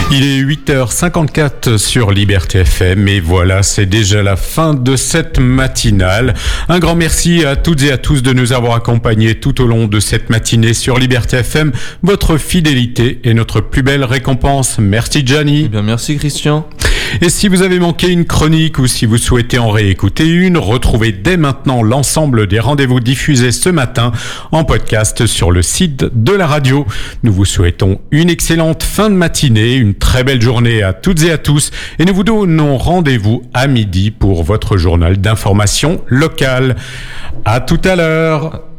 Il est 8h54 sur Liberté FM et voilà, c'est déjà la fin de cette matinale. Un grand merci à toutes et à tous de nous avoir accompagnés tout au long de cette matinée sur Liberté FM. Votre fidélité est notre plus belle récompense. Merci Gianni. Eh bien, merci Christian. Et si vous avez manqué une chronique ou si vous souhaitez en réécouter une, retrouvez dès maintenant l'ensemble des rendez-vous diffusés ce matin en podcast sur le site de la radio. Nous vous souhaitons une excellente fin de matinée, une très belle journée à toutes et à tous et nous vous donnons rendez-vous à midi pour votre journal d'information locale. À tout à l'heure.